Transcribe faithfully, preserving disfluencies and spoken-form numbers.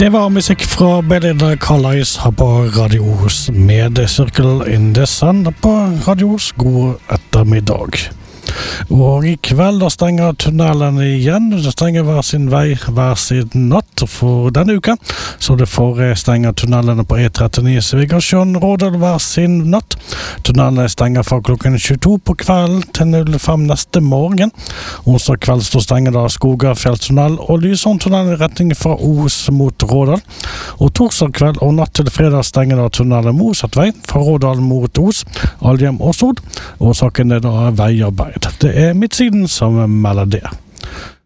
Det var musikk fra Belinda Carlisle her på Radio Os med Circle in the Sun på Radio Os. God ettermiddag. Og i kveld da stenger tunnelen igjen. Det stenger hver sin vei, hver sin natt for denne uka. Så det får stenge tunnelene på E trettini Svegasjøen-Rådal hver sin natt. Tunnelene stenger fra klokken tjueto på kvelden til null fem neste morgen. Onsdag kveld står stenger da Skogafjelltunnel og Lysholmtunnelen i retning fra Os mot Rådal. Og torsdag kveld og natt til fredag stenger da tunnelen motsatt vei fra Rådal mot Os, Alhjem og Stord. Årsaken er da veiarbeid. Det er Midtsiden som melder det.